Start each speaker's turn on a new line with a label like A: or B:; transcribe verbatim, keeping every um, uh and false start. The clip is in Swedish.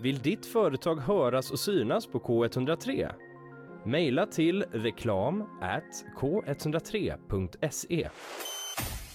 A: Vill ditt företag höras och synas på K ett noll tre? Maila till reklam at k ett noll tre punkt se.